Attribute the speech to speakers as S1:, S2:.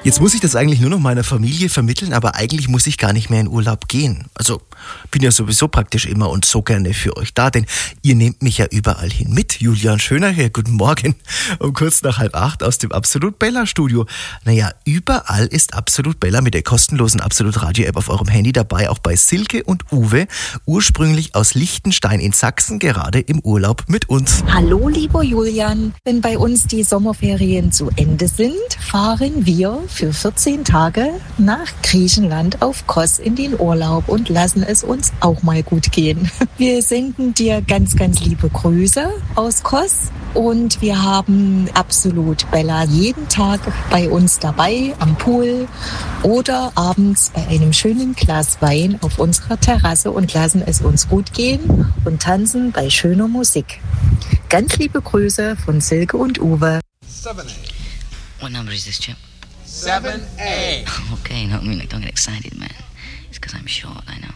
S1: Jetzt muss ich das eigentlich nur noch meiner Familie vermitteln, aber eigentlich muss ich gar nicht mehr in Urlaub gehen. Also bin ja sowieso praktisch immer und so gerne für euch da, denn ihr nehmt mich ja überall hin mit. Julian Schöner hier, guten Morgen. Um kurz nach 7:30 aus dem Absolut Bella Studio. Naja, überall ist Absolut Bella mit der kostenlosen Absolut Radio App auf eurem Handy dabei, auch bei Silke und Uwe, ursprünglich aus Liechtenstein in Sachsen, gerade im Urlaub mit uns.
S2: Hallo lieber Julian, wenn bei uns die Sommerferien zu Ende sind, fahren wir für 14 Tage nach Griechenland auf Kos in den Urlaub und lassen es uns auch mal gut gehen. Wir senden dir ganz, ganz liebe Grüße aus Kos und wir haben Absolut Bella jeden Tag bei uns dabei am Pool oder abends bei einem schönen Glas Wein auf unserer Terrasse und lassen es uns gut gehen und tanzen bei schöner Musik. Ganz liebe Grüße von Silke und Uwe.
S3: 7A.
S4: What number is this, Chip?
S3: 7A.
S4: Okay, no, don't get excited, man. It's because I'm short, I know.